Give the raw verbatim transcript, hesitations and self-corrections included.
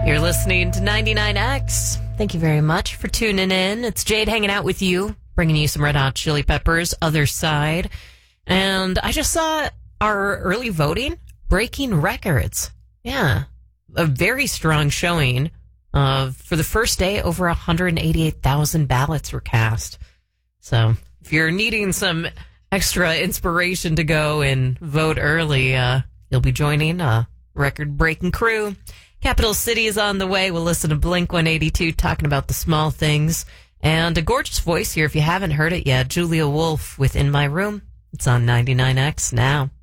You're listening to ninety-nine X. Thank you very much for tuning in. It's Jade hanging out with you, bringing you some Red Hot Chili Peppers, Other Side. And I just saw our early voting breaking records. Yeah, a very strong showing. Uh, for the first day, over one hundred eighty-eight thousand ballots were cast. So if you're needing some extra inspiration to go and vote early, uh, you'll be joining a record-breaking crew. Capital City is on the way. We'll listen to Blink one eighty-two talking about the small things. And a gorgeous voice here, if you haven't heard it yet, Julia Wolf with In My Room. It's on ninety-nine X now.